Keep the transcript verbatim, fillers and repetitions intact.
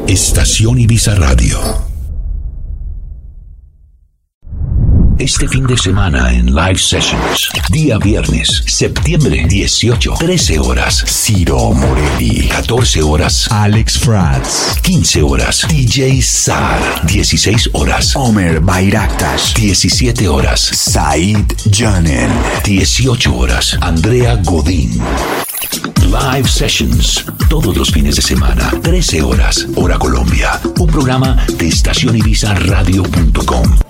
Estación Ibiza Radio. Este fin de semana en Live Sessions, día viernes, septiembre dieciocho, trece horas, Ciro Morelli, catorce horas, Alex Franz, quince horas, D J Sar, dieciséis horas, Omer Bayraktas, diecisiete horas, Said Janen, dieciocho horas, Andrea Godín. Live Sessions, todos los fines de semana, trece horas, hora Colombia, un programa de estación ibiza radio punto com.